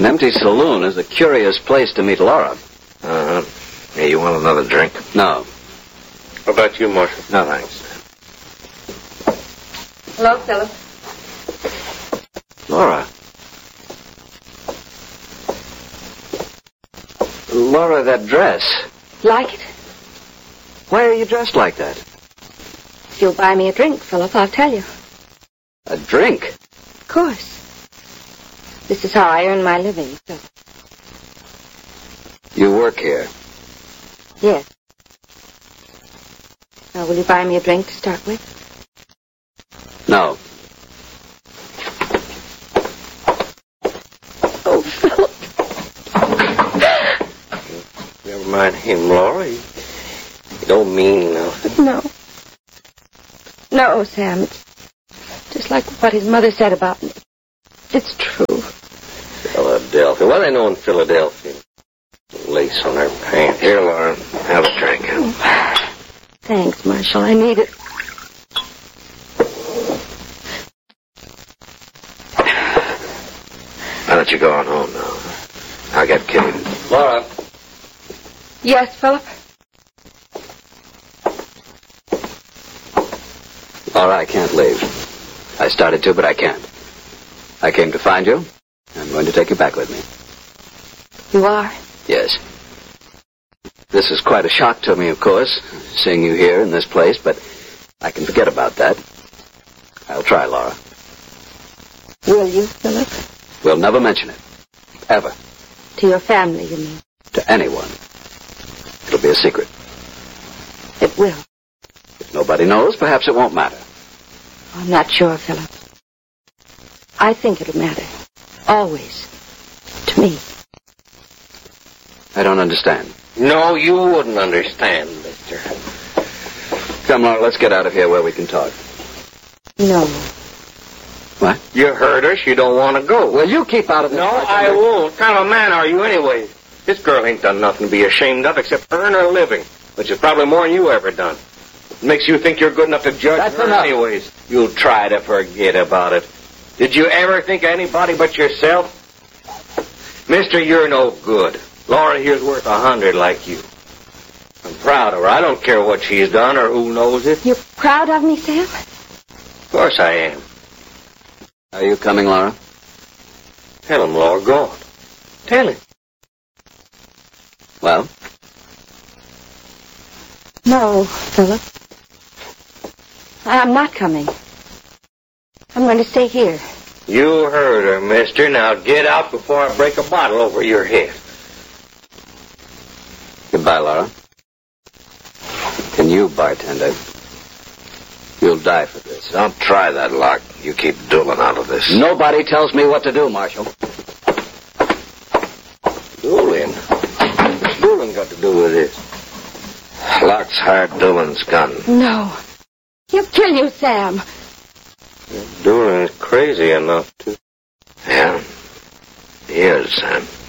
An empty saloon is a curious place to meet Laura. Uh-huh. Hey, you want another drink? No. How about you, Marshal? No, thanks. Hello, Philip. Laura. Laura, that dress. Like it? Why are you dressed like that? If you'll buy me a drink, Philip, I'll tell you. A drink? Of course. This is how I earn my living, Philip. You work here? Yes. Now, will you buy me a drink to start with? No. Oh, Philip. Never mind him, Laura. He don't mean nothing. No. No, Sam. It's just like what his mother said about me. It's true. Philadelphia. What do they know in Philadelphia? Lace on their pants. Here, Laura, have a drink. Oh. Thanks, Marshal. I need it. Why don't you go on home now? I'll get Kitty. Laura. Yes, Philip? Laura, I can't leave. I started to, but I can't. I came to find you. I'm going to take you back with me. You are? Yes. This is quite a shock to me, of course, seeing you here in this place, but I can forget about that. I'll try, Laura. Will you, Philip? We'll never mention it. Ever. To your family, you mean? To anyone. It'll be a secret. It will. If nobody knows, perhaps it won't matter. I'm not sure, Philip. I think it'll matter. Always. To me. I don't understand. No, you wouldn't understand, mister. Come, Laura, let's get out of here where we can talk. No. What? You heard us. You don't want to go. Well, you keep out of this. No, I won't. What kind of a man are you anyway? This girl ain't done nothing to be ashamed of except earn her living, which is probably more than you ever done. It makes you think you're good enough to judge That's her enough. anyways. You'll try to forget about it. Did you ever think of anybody but yourself? Mister, you're no good. Laura here's worth 100 like you. I'm proud of her. I don't care what she's done or who knows it. You're proud of me, Sam? Of course I am. Are you coming, Laura? Tell him, Laura. Go on. Tell him. Well? No, Philip. I'm not coming. I'm going to stay here. You heard her, mister. Now get out before I break a bottle over your head. Goodbye, Laura. Can you, bartender? You'll die for this. Don't try that, Locke. You keep dooling out of this. Nobody tells me what to do, Marshal. Doolin? What's Doolin got to do with this? Locke's hired Doolin's gun. No. He'll kill you, Sam. Doolin's crazy enough to. Yeah. He is, Sam.